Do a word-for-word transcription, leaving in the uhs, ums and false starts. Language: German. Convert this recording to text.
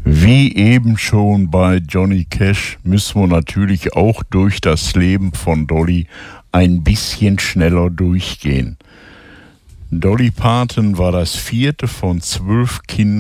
Wie eben schon bei Johnny Cash müssen wir natürlich auch durch das Leben von Dolly ein bisschen schneller durchgehen. Dolly Parton war das vierte von zwölf Kindern